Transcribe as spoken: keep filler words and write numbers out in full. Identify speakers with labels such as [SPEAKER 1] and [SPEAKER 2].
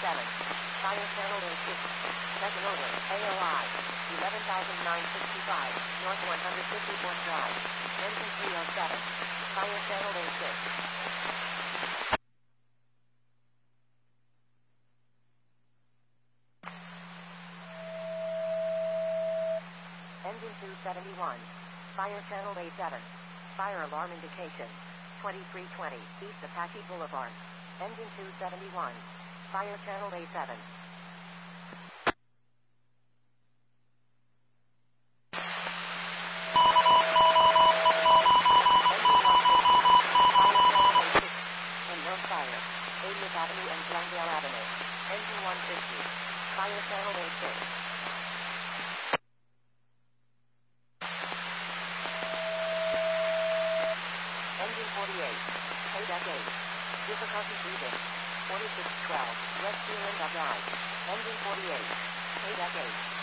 [SPEAKER 1] seven. Fire channel A six. Second order, A O I. eleven thousand nine hundred sixty-five, North one hundred fifty-fourth Drive. Engine three oh seven. Fire channel A six. Engine two seventy-one. Fire channel A seven. Fire alarm indication. twenty-three twenty, East Apache Boulevard. Engine two seventy-one. Fire channel A seven. eightieth Avenue and Glendale Avenue. Engine one fifty. Fire channel A six. Engine forty-eight. Paydeck eight. Difficulty breathing. forty-six twelve. West Zealand Drive. Engine forty-eight. Paydeck eight.